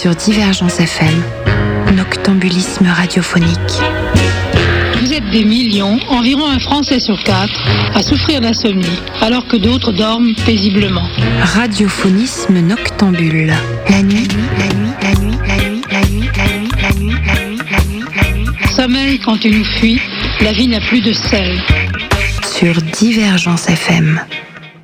Sur Divergence FM, noctambulisme radiophonique. Vous êtes des millions, environ un Français sur 4, à souffrir d'insomnie, alors que d'autres dorment paisiblement. Radiophonisme noctambule. La nuit, la nuit, la nuit, la nuit, la nuit, la nuit, la nuit, la nuit, la nuit, la nuit. Sommeil quand tu nous fuis, la vie n'a plus de sel. Sur Divergence FM.